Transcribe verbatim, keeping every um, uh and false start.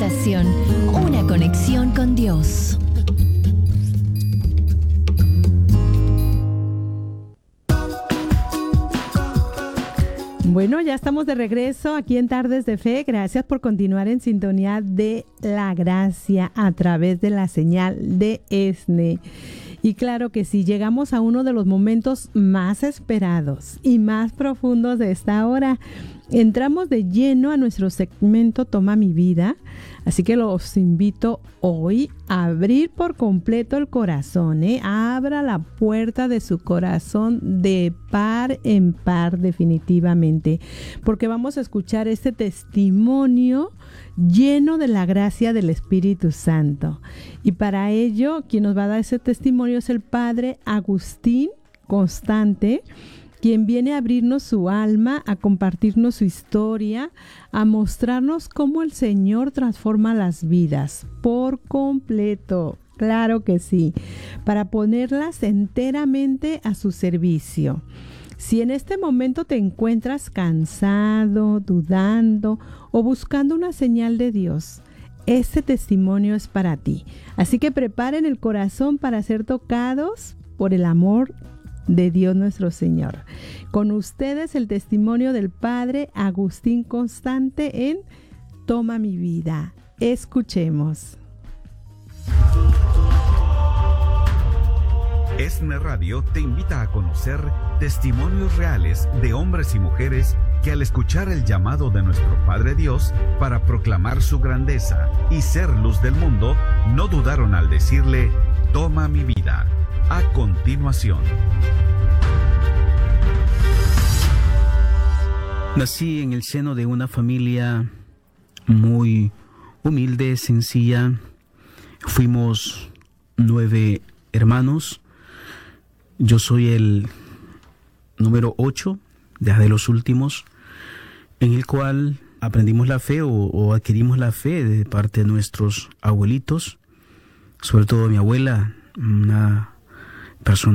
oración, una conexión con Dios. Bueno, ya estamos de regreso aquí en Tardes de Fe. Gracias por continuar en sintonía de la gracia a través de la señal de ESNE. Y claro que sí, llegamos a uno de los momentos más esperados y más profundos de esta hora. Entramos de lleno a nuestro segmento Toma mi vida, así que los invito hoy a abrir por completo el corazón, ¿eh? Abra la puerta de su corazón de par en par definitivamente, porque vamos a escuchar este testimonio lleno de la gracia del Espíritu Santo. Y para ello, quien nos va a dar ese testimonio es el Padre Agustín Constante, quien viene a abrirnos su alma, a compartirnos su historia, a mostrarnos cómo el Señor transforma las vidas por completo. Claro que sí, para ponerlas enteramente a su servicio. Si en este momento te encuentras cansado, dudando o buscando una señal de Dios, este testimonio es para ti. Así que preparen el corazón para ser tocados por el amor de Dios nuestro Señor. Con ustedes el testimonio del Padre Agustín Constante en Toma mi vida. Escuchemos. ESNE Radio te invita a conocer testimonios reales de hombres y mujeres que al escuchar el llamado de nuestro Padre Dios para proclamar su grandeza y ser luz del mundo, no dudaron al decirle: toma mi vida. A continuación. Nací en el seno de una familia muy humilde, sencilla. Fuimos nueve hermanos. Yo soy el número ocho, ya de los últimos, en el cual aprendimos la fe o, o adquirimos la fe de parte de nuestros abuelitos, sobre todo mi abuela, una persona